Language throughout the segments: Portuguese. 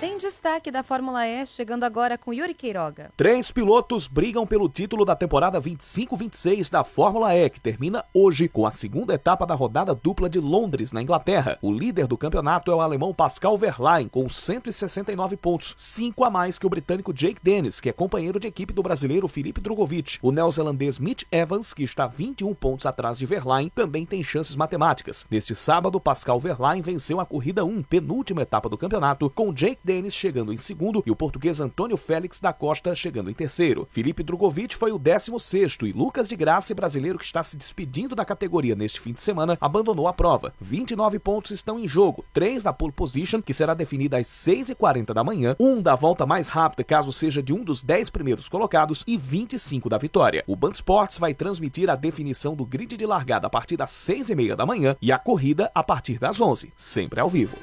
Tem destaque da Fórmula E, chegando agora com Yuri Queiroga. 3 pilotos brigam pelo título da temporada 25-26 da Fórmula E, que termina hoje com a segunda etapa da rodada dupla de Londres, na Inglaterra. O líder do campeonato é o alemão Pascal Wehrlein, com 169 pontos, 5 a mais que o britânico Jake Dennis, que é companheiro de equipe do brasileiro Felipe Drugovich. O neozelandês Mitch Evans, que está 21 pontos atrás de Wehrlein, também tem chances matemáticas. Neste sábado, Pascal Wehrlein venceu a corrida 1, penúltima etapa do campeonato, com Jake Dennis chegando em segundo e o português Antônio Félix da Costa chegando em terceiro. Felipe Drugovich foi o 16º e Lucas de Grassi, brasileiro que está se despedindo da categoria neste fim de semana, abandonou a prova. 29 pontos estão em jogo, 3 da pole position, que será definida às 6h40 da manhã, 1 da volta mais rápida, caso seja de um dos 10 primeiros colocados, e 25 da vitória. O Band Sports vai transmitir a definição do grid de largada a partir das 6h30 da manhã e a corrida a partir das 11, sempre ao vivo.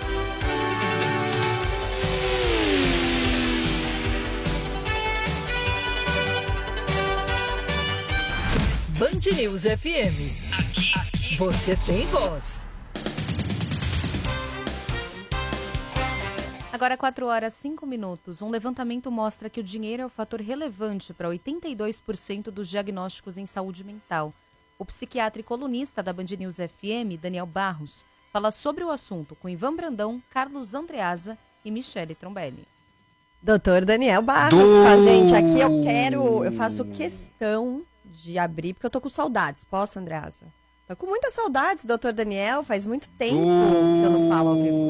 Band News FM. Aqui você tem voz. Agora 4h05. Um levantamento mostra que o dinheiro é o fator relevante para 82% dos diagnósticos em saúde mental. O psiquiatra e colunista da Band News FM, Daniel Barros, fala sobre o assunto com Ivan Brandão, Carlos Andreasa e Michele Trombelli. Doutor Daniel Barros, com a gente aqui. Eu faço questão de abrir, porque eu tô com saudades. Posso, Andreasa? Tô com muitas saudades, doutor Daniel. Faz muito tempo que eu não falo ao vivo com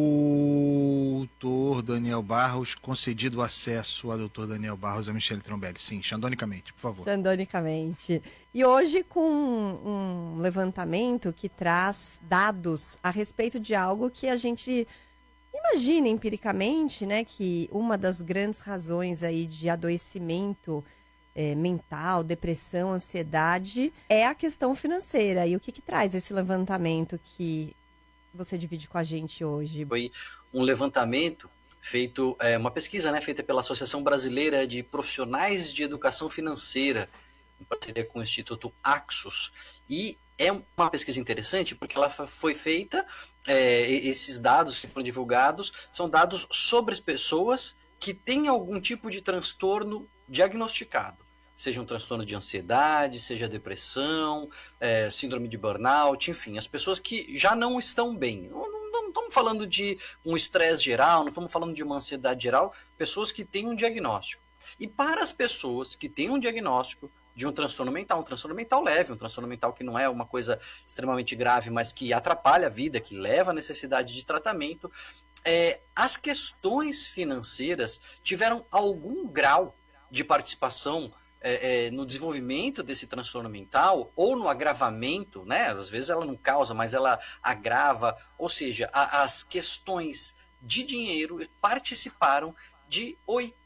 ele. Doutor Daniel Barros, concedido acesso a doutor Daniel Barros e a Michele Trombelli. Sim, xandonicamente, por favor. Xandonicamente. E hoje com um levantamento que traz dados a respeito de algo que a gente imagina empiricamente, né? Que uma das grandes razões aí de adoecimento mental, depressão, ansiedade, é a questão financeira. E o que traz esse levantamento que você divide com a gente hoje? Foi um levantamento feito, uma pesquisa, né, feita pela Associação Brasileira de Profissionais de Educação Financeira, em parceria com o Instituto Axos. E é uma pesquisa interessante porque ela foi feita, esses dados que foram divulgados são dados sobre as pessoas que têm algum tipo de transtorno diagnosticado. Seja um transtorno de ansiedade, seja depressão, síndrome de burnout, enfim, as pessoas que já não estão bem. Não estamos falando de um estresse geral, não estamos falando de uma ansiedade geral, pessoas que têm um diagnóstico. E para as pessoas que têm um diagnóstico de um transtorno mental leve, um transtorno mental que não é uma coisa extremamente grave, mas que atrapalha a vida, que leva à necessidade de tratamento, as questões financeiras tiveram algum grau de participação no desenvolvimento desse transtorno mental ou no agravamento, né? Às vezes ela não causa, mas ela agrava, ou seja, as questões de dinheiro participaram de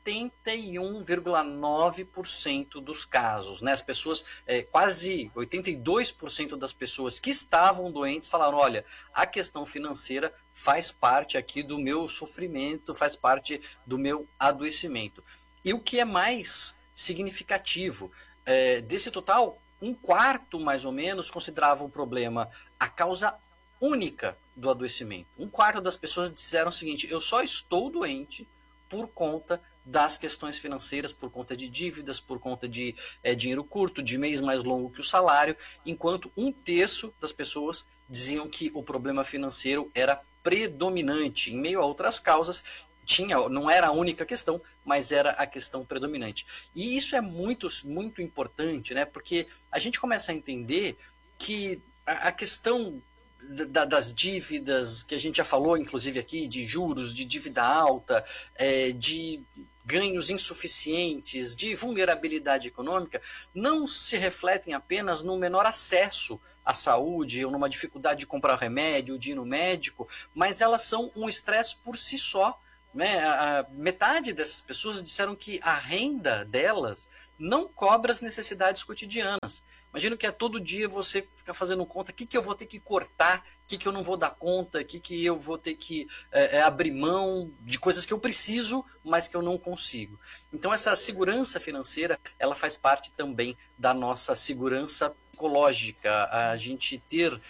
81,9% dos casos, né? As pessoas, quase 82% das pessoas que estavam doentes falaram, olha, a questão financeira faz parte aqui do meu sofrimento, faz parte do meu adoecimento. E o que é mais significativo, desse total, 1/4 mais ou menos considerava o problema a causa única do adoecimento. 1/4 das pessoas disseram o seguinte, eu só estou doente por conta das questões financeiras, por conta de dívidas, por conta de dinheiro curto, de mês mais longo que o salário, enquanto 1/3 das pessoas diziam que o problema financeiro era predominante, em meio a outras causas, não era a única questão, mas era a questão predominante. E isso é muito, muito importante, né? Porque a gente começa a entender que a questão das dívidas, que a gente já falou, inclusive aqui, de juros, de dívida alta, de ganhos insuficientes, de vulnerabilidade econômica, não se refletem apenas no menor acesso à saúde, ou numa dificuldade de comprar remédio, de ir no médico, mas elas são um estresse por si só. Né? Metade dessas pessoas disseram que a renda delas não cobre as necessidades cotidianas. Imagino que todo dia você fica fazendo conta, o que eu vou ter que cortar, o que eu não vou dar conta, o que eu vou ter que abrir mão de coisas que eu preciso, mas que eu não consigo. Então essa segurança financeira, ela faz parte também da nossa segurança psicológica, a gente ter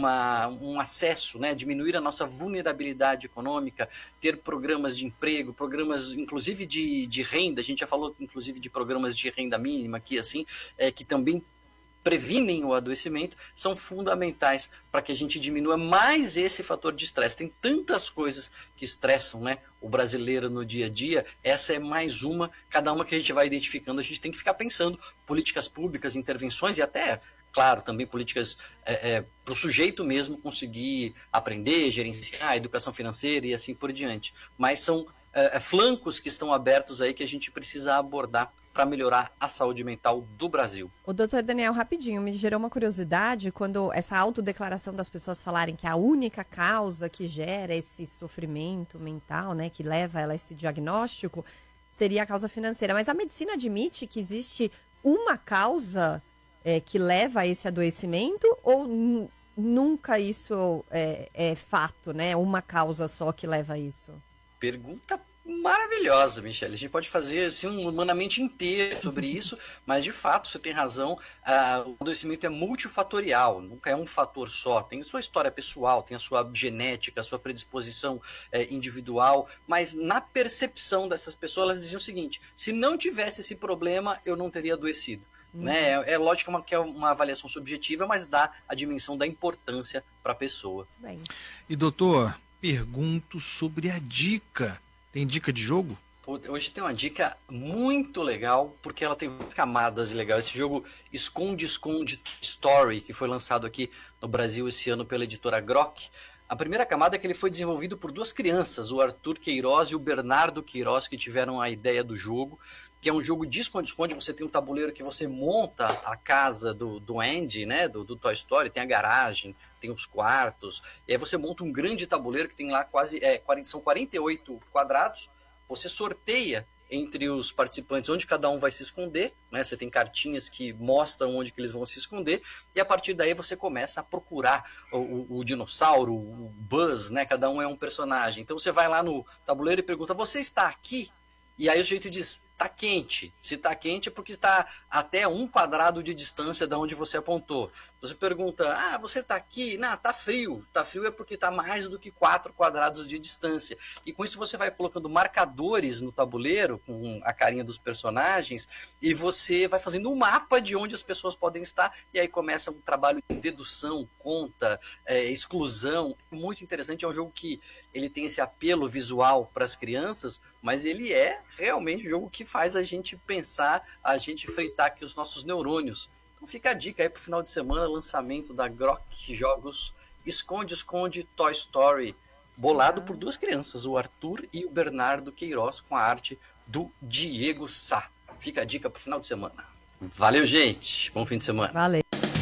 um acesso, né, diminuir a nossa vulnerabilidade econômica, ter programas de emprego, programas inclusive de renda, a gente já falou inclusive de programas de renda mínima aqui, assim, que também previnem o adoecimento, são fundamentais para que a gente diminua mais esse fator de estresse. Tem tantas coisas que estressam, né, o brasileiro no dia a dia, essa é mais uma, cada uma que a gente vai identificando, a gente tem que ficar pensando, políticas públicas, intervenções e até, claro, também políticas para o sujeito mesmo conseguir aprender, gerenciar a educação financeira e assim por diante. Mas são flancos que estão abertos aí que a gente precisa abordar para melhorar a saúde mental do Brasil. O doutor Daniel, rapidinho, me gerou uma curiosidade quando essa autodeclaração das pessoas falarem que a única causa que gera esse sofrimento mental, né, que leva ela a esse diagnóstico, seria a causa financeira. Mas a medicina admite que existe uma causa que leva a esse adoecimento ou nunca isso é fato, né? Uma causa só que leva a isso? Pergunta maravilhosa, Michele. A gente pode fazer assim, um humanamente inteiro sobre isso, mas de fato você tem razão, o adoecimento é multifatorial, nunca é um fator só, tem a sua história pessoal, tem a sua genética, a sua predisposição individual, mas na percepção dessas pessoas elas diziam o seguinte: se não tivesse esse problema eu não teria adoecido. Né? É lógico que é uma avaliação subjetiva, mas dá a dimensão da importância para a pessoa. Bem. E doutor, pergunto sobre a dica. Tem dica de jogo? Hoje tem uma dica muito legal, porque ela tem muitas camadas legais. Esse jogo Esconde-Esconde Story, que foi lançado aqui no Brasil esse ano pela editora Grok. A primeira camada é que ele foi desenvolvido por duas crianças, o Arthur Queiroz e o Bernardo Queiroz, que tiveram a ideia do jogo, que é um jogo de esconde-esconde. Você tem um tabuleiro que você monta a casa do Andy, né, do Toy Story, tem a garagem, tem os quartos, e aí você monta um grande tabuleiro que tem lá são 48 quadrados, você sorteia entre os participantes onde cada um vai se esconder, né? Você tem cartinhas que mostram onde que eles vão se esconder, e a partir daí você começa a procurar o dinossauro, o Buzz, né? Cada um é um personagem. Então você vai lá no tabuleiro e pergunta: você está aqui? E aí o sujeito diz: tá quente. Se tá quente é porque está até 1 quadrado de distância de onde você apontou. Você pergunta: você tá aqui? Não, tá frio. Tá frio é porque tá mais do que 4 quadrados de distância. E com isso você vai colocando marcadores no tabuleiro, com a carinha dos personagens, e você vai fazendo um mapa de onde as pessoas podem estar, e aí começa um trabalho de dedução, conta, exclusão. Muito interessante, é um jogo que ele tem esse apelo visual para as crianças, mas ele é realmente um jogo que faz a gente pensar, a gente fritar aqui os nossos neurônios. Então fica a dica aí pro final de semana, lançamento da Grok Jogos, Esconde-Esconde Toy Story, bolado por duas crianças, o Arthur e o Bernardo Queiroz, com a arte do Diego Sá. Fica a dica pro final de semana. Valeu, gente. Bom fim de semana. Valeu.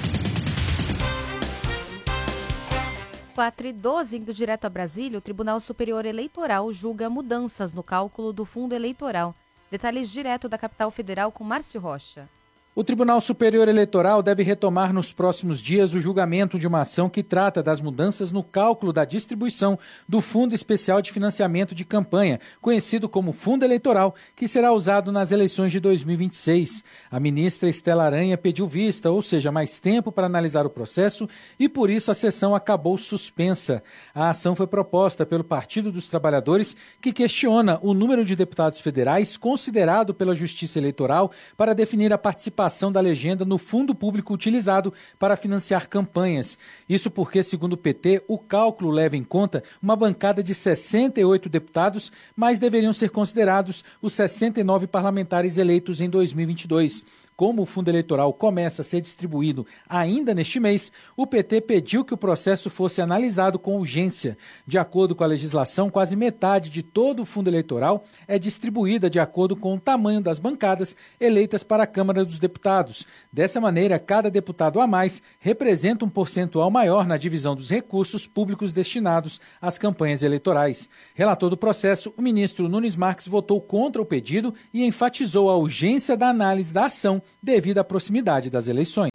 4h12, indo direto a Brasília, o Tribunal Superior Eleitoral julga mudanças no cálculo do fundo eleitoral. Detalhes direto da capital federal com Márcio Rocha. O Tribunal Superior Eleitoral deve retomar nos próximos dias o julgamento de uma ação que trata das mudanças no cálculo da distribuição do Fundo Especial de Financiamento de Campanha, conhecido como Fundo Eleitoral, que será usado nas eleições de 2026. A ministra Estela Aranha pediu vista, ou seja, mais tempo para analisar o processo, e por isso a sessão acabou suspensa. A ação foi proposta pelo Partido dos Trabalhadores, que questiona o número de deputados federais considerado pela Justiça Eleitoral para definir a participação da legenda no fundo público utilizado para financiar campanhas. Isso porque, segundo o PT, o cálculo leva em conta uma bancada de 68 deputados, mas deveriam ser considerados os 69 parlamentares eleitos em 2022. Como o fundo eleitoral começa a ser distribuído ainda neste mês, o PT pediu que o processo fosse analisado com urgência. De acordo com a legislação, quase metade de todo o fundo eleitoral é distribuída de acordo com o tamanho das bancadas eleitas para a Câmara dos Deputados. Dessa maneira, cada deputado a mais representa um percentual maior na divisão dos recursos públicos destinados às campanhas eleitorais. Relator do processo, o ministro Nunes Marques votou contra o pedido e enfatizou a urgência da análise da ação devido à proximidade das eleições.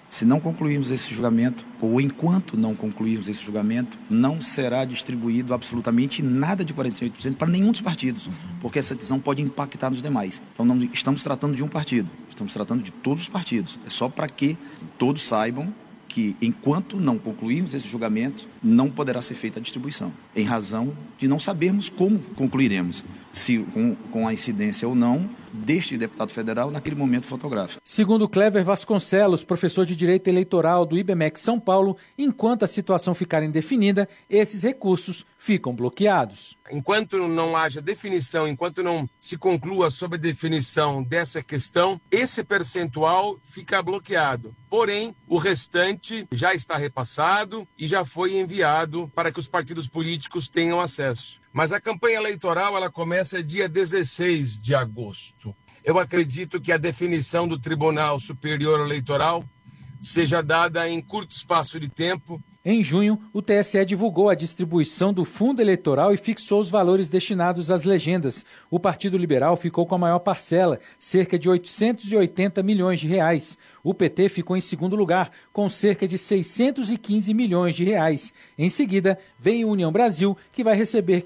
Se não concluirmos esse julgamento, ou enquanto não concluirmos esse julgamento, não será distribuído absolutamente nada de 48% para nenhum dos partidos, porque essa decisão pode impactar nos demais. Então não estamos tratando de um partido, estamos tratando de todos os partidos. É só para que todos saibam que, enquanto não concluirmos esse julgamento, não poderá ser feita a distribuição, em razão de não sabermos como concluiremos, se com a incidência ou não deste deputado federal naquele momento fotográfico. Segundo Clever Vasconcelos, professor de Direito Eleitoral do IBMEC São Paulo, enquanto a situação ficar indefinida, esses recursos ficam bloqueados. Enquanto não haja definição, enquanto não se conclua sobre a definição dessa questão, esse percentual fica bloqueado. Porém, o restante já está repassado e já foi enviado para que os partidos políticos tenham acesso. Mas a campanha eleitoral ela começa dia 16 de agosto. Eu acredito que a definição do Tribunal Superior Eleitoral seja dada em curto espaço de tempo. Em junho, o TSE divulgou a distribuição do fundo eleitoral e fixou os valores destinados às legendas. O Partido Liberal ficou com a maior parcela, cerca de 880 milhões de reais. O PT ficou em segundo lugar, com cerca de 615 milhões de reais. Em seguida, vem o União Brasil, que vai receber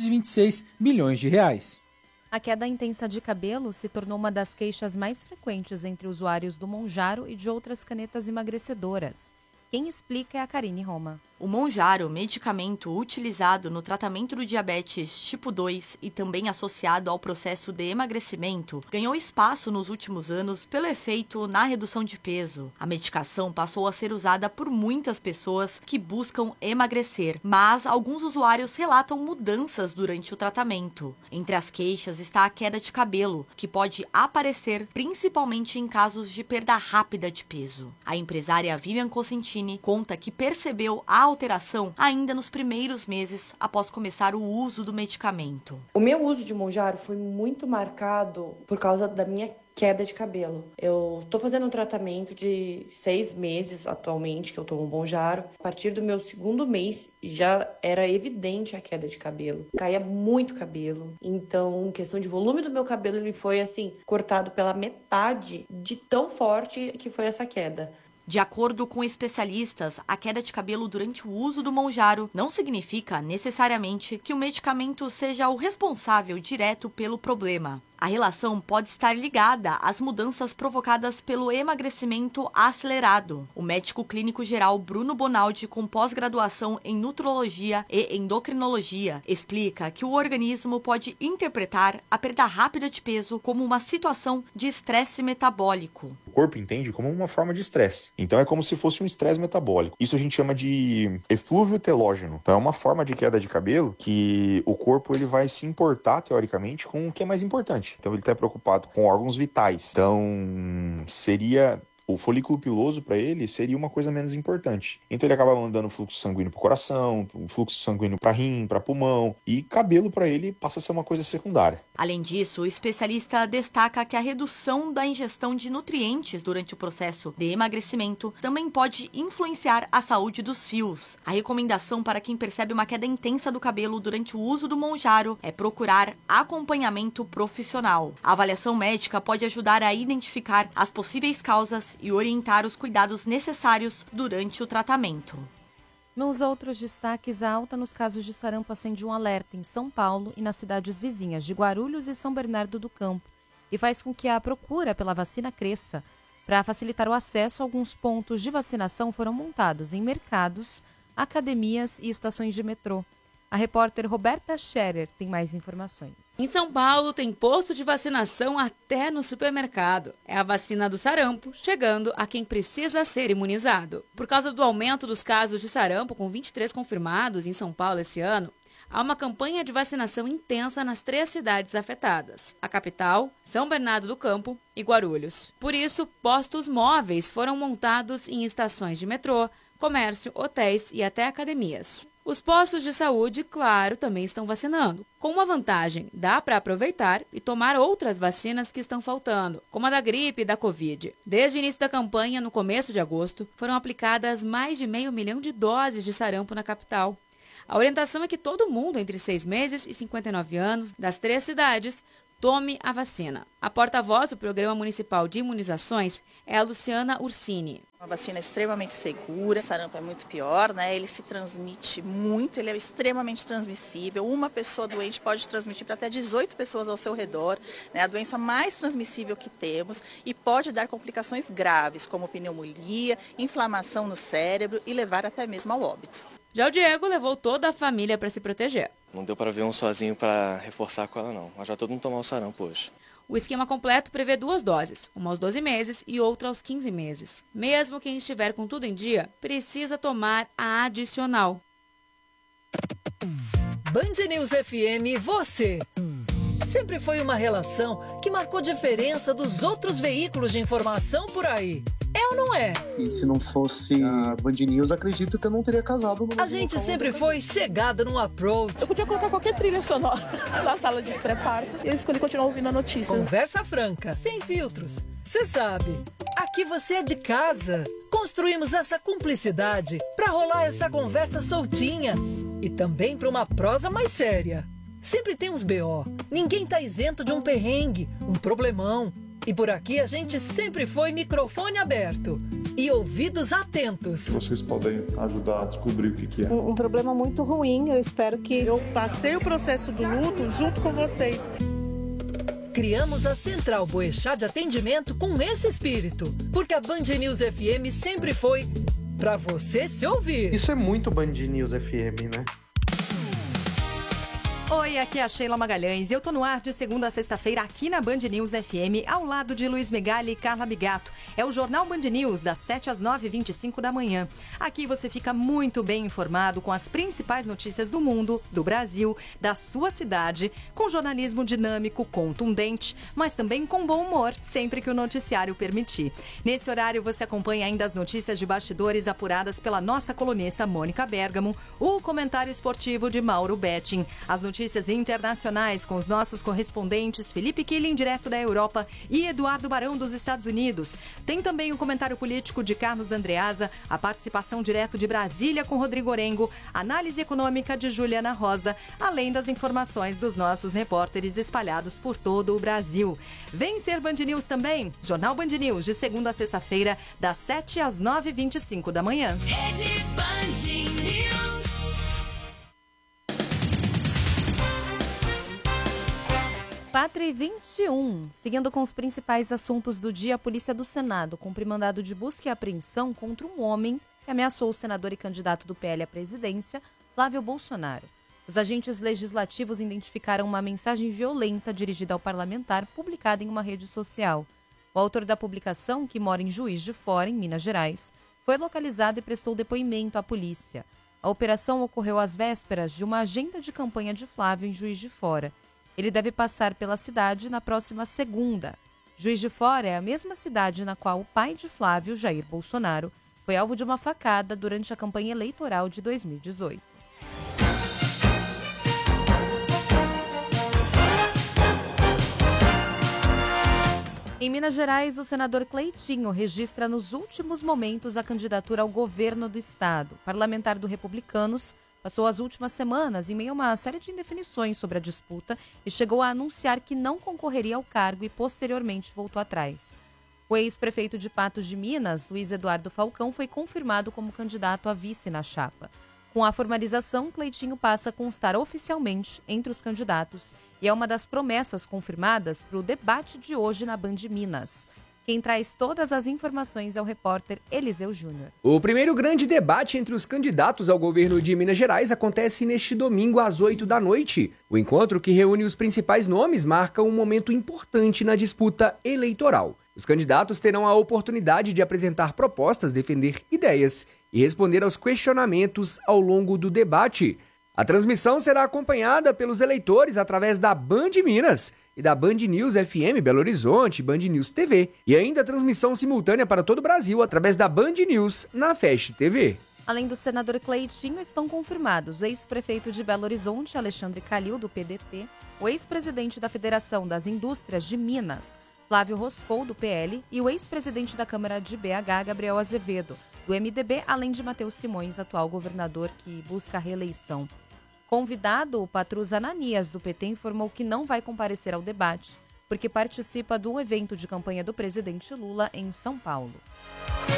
526 milhões de reais. A queda intensa de cabelo se tornou uma das queixas mais frequentes entre usuários do Monjaro e de outras canetas emagrecedoras. Quem explica é a Karine Roma. O Monjaro, medicamento utilizado no tratamento do diabetes tipo 2 e também associado ao processo de emagrecimento, ganhou espaço nos últimos anos pelo efeito na redução de peso. A medicação passou a ser usada por muitas pessoas que buscam emagrecer, mas alguns usuários relatam mudanças durante o tratamento. Entre as queixas está a queda de cabelo, que pode aparecer principalmente em casos de perda rápida de peso. A empresária Vivian Cosentini conta que percebeu a alteração ainda nos primeiros meses após começar o uso do medicamento. O meu uso de Monjaro foi muito marcado por causa da minha queda de cabelo. Eu estou fazendo um tratamento de 6 meses atualmente que eu tomo Monjaro. A partir do meu segundo mês já era evidente a queda de cabelo. Caía muito cabelo. Então, em questão de volume do meu cabelo, ele foi assim cortado pela metade de tão forte que foi essa queda. De acordo com especialistas, a queda de cabelo durante o uso do Monjaro não significa necessariamente que o medicamento seja o responsável direto pelo problema. A relação pode estar ligada às mudanças provocadas pelo emagrecimento acelerado. O médico clínico geral Bruno Bonaldi, com pós-graduação em nutrologia e endocrinologia, explica que o organismo pode interpretar a perda rápida de peso como uma situação de estresse metabólico. O corpo entende como uma forma de estresse. Então é como se fosse um estresse metabólico. Isso a gente chama de eflúvio telógeno. Então é uma forma de queda de cabelo que o corpo ele vai se importar, teoricamente, com o que é mais importante. Então ele está preocupado com órgãos vitais. Então seria... O folículo piloso, para ele, seria uma coisa menos importante. Então ele acaba mandando fluxo sanguíneo para o coração, fluxo sanguíneo para rim, para pulmão, e cabelo para ele passa a ser uma coisa secundária. Além disso, o especialista destaca que a redução da ingestão de nutrientes durante o processo de emagrecimento também pode influenciar a saúde dos fios. A recomendação para quem percebe uma queda intensa do cabelo durante o uso do Monjaro é procurar acompanhamento profissional. A avaliação médica pode ajudar a identificar as possíveis causas e orientar os cuidados necessários durante o tratamento. Nos outros destaques, a alta nos casos de sarampo acende um alerta em São Paulo e nas cidades vizinhas de Guarulhos e São Bernardo do Campo e faz com que a procura pela vacina cresça. Para facilitar o acesso, alguns pontos de vacinação foram montados em mercados, academias e estações de metrô. A repórter Roberta Scherer tem mais informações. Em São Paulo tem posto de vacinação até no supermercado. É a vacina do sarampo chegando a quem precisa ser imunizado. Por causa do aumento dos casos de sarampo, com 23 confirmados em São Paulo esse ano, há uma campanha de vacinação intensa nas 3 cidades afetadas: a capital, São Bernardo do Campo e Guarulhos. Por isso, postos móveis foram montados em estações de metrô, comércio, hotéis e até academias. Os postos de saúde, claro, também estão vacinando. Com uma vantagem, dá para aproveitar e tomar outras vacinas que estão faltando, como a da gripe e da Covid. Desde o início da campanha, no começo de agosto, foram aplicadas mais de 500 mil de doses de sarampo na capital. A orientação é que todo mundo entre 6 meses e 59 anos, das 3 cidades, tome a vacina. A porta-voz do Programa Municipal de Imunizações é a Luciana Ursini. Uma vacina extremamente segura, o sarampo é muito pior, né? Ele se transmite muito, ele é extremamente transmissível. Uma pessoa doente pode transmitir para até 18 pessoas ao seu redor, né? A doença mais transmissível que temos e pode dar complicações graves, como pneumonia, inflamação no cérebro e levar até mesmo ao óbito. Já o Diego levou toda a família para se proteger. Não deu para ver um sozinho para reforçar com ela, não. Mas já todo mundo tomou o sarampo hoje. O esquema completo prevê 2 doses, uma aos 12 meses e outra aos 15 meses. Mesmo quem estiver com tudo em dia, precisa tomar a adicional. Band News FM, você. Sempre foi uma relação que marcou diferença dos outros veículos de informação por aí. É ou não é? E se não fosse a Band News, acredito que eu não teria casado. A gente sempre foi chegada num approach. Eu podia colocar qualquer trilha sonora na sala de pré-parto. Eu escolhi continuar ouvindo a notícia. Conversa franca, sem filtros. Você sabe, aqui você é de casa. Construímos essa cumplicidade para rolar essa conversa soltinha. E também para uma prosa mais séria. Sempre tem uns BO. Ninguém tá isento de um perrengue, um problemão. E por aqui a gente sempre foi microfone aberto e ouvidos atentos. Vocês podem ajudar a descobrir o que é. Um problema muito ruim, eu espero que... Eu passei o processo do luto junto com vocês. Criamos a Central Boechat de Atendimento com esse espírito, porque a Band News FM sempre foi pra você se ouvir. Isso é muito Band News FM, né? Oi, aqui é a Sheila Magalhães e eu tô no ar de segunda a sexta-feira aqui na Band News FM, ao lado de Luiz Megali e Carla Bigato. É o Jornal Band News, das 7 às 9h25 da manhã. Aqui você fica muito bem informado com as principais notícias do mundo, do Brasil, da sua cidade, com jornalismo dinâmico, contundente, mas também com bom humor, sempre que o noticiário permitir. Nesse horário você acompanha ainda as notícias de bastidores apuradas pela nossa colunista Mônica Bergamo, o comentário esportivo de Mauro Betting, as notícias internacionais com os nossos correspondentes Felipe Killing, direto da Europa, e Eduardo Barão, dos Estados Unidos. Tem também o comentário político de Carlos Andreasa, a participação direto de Brasília com Rodrigo Orengo, análise econômica de Juliana Rosa, além das informações dos nossos repórteres espalhados por todo o Brasil. Vem ser Band News também, Jornal Band News, de segunda a sexta-feira, das 7 às 9h25 da manhã. Rede Band News. Quatro e 21. Seguindo com os principais assuntos do dia, a Polícia do Senado cumpre mandado de busca e apreensão contra um homem que ameaçou o senador e candidato do PL à presidência, Flávio Bolsonaro. Os agentes legislativos identificaram uma mensagem violenta dirigida ao parlamentar, publicada em uma rede social. O autor da publicação, que mora em Juiz de Fora, em Minas Gerais, foi localizado e prestou depoimento à polícia. A operação ocorreu às vésperas de uma agenda de campanha de Flávio em Juiz de Fora. Ele deve passar pela cidade na próxima segunda. Juiz de Fora é a mesma cidade na qual o pai de Flávio, Jair Bolsonaro, foi alvo de uma facada durante a campanha eleitoral de 2018. Em Minas Gerais, o senador Cleitinho registra nos últimos momentos a candidatura ao governo do estado. O parlamentar do Republicanos passou as últimas semanas em meio a uma série de indefinições sobre a disputa e chegou a anunciar que não concorreria ao cargo e posteriormente voltou atrás. O ex-prefeito de Patos de Minas, Luiz Eduardo Falcão, foi confirmado como candidato a vice na chapa. Com a formalização, Cleitinho passa a constar oficialmente entre os candidatos e é uma das promessas confirmadas para o debate de hoje na Band Minas. Quem traz todas as informações é o repórter Eliseu Júnior. O primeiro grande debate entre os candidatos ao governo de Minas Gerais acontece neste domingo às 8 da noite. O encontro, que reúne os principais nomes, marca um momento importante na disputa eleitoral. Os candidatos terão a oportunidade de apresentar propostas, defender ideias e responder aos questionamentos ao longo do debate. A transmissão será acompanhada pelos eleitores através da Band Minas e da Band News FM Belo Horizonte, Band News TV, e ainda a transmissão simultânea para todo o Brasil através da Band News na Fast TV. Além do senador Cleitinho, estão confirmados o ex-prefeito de Belo Horizonte, Alexandre Calil, do PDT, o ex-presidente da Federação das Indústrias de Minas, Flávio Roscou, do PL, e o ex-presidente da Câmara de BH, Gabriel Azevedo, do MDB, além de Matheus Simões, atual governador que busca a reeleição. Convidado, o Patrus Ananias, do PT, informou que não vai comparecer ao debate, porque participa do evento de campanha do presidente Lula em São Paulo.